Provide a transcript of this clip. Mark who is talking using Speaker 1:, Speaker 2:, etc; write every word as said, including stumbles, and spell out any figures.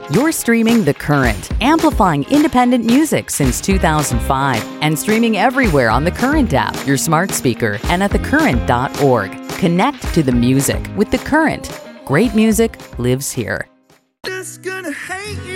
Speaker 1: You're streaming The Current, amplifying independent music since two thousand five and streaming everywhere on the Current app, your smart speaker, and at the current dot org. Connect to the music with The Current. Great music lives here.
Speaker 2: Just gonna hate you.